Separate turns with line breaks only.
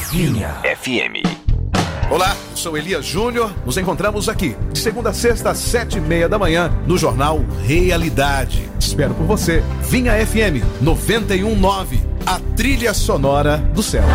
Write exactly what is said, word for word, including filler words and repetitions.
Vinha F M.
Olá, eu sou Elias Júnior. Nos encontramos aqui de segunda a sexta às sete e meia da manhã no jornal Realidade. Espero por você. Vinha F M noventa e um ponto nove, a trilha sonora do céu.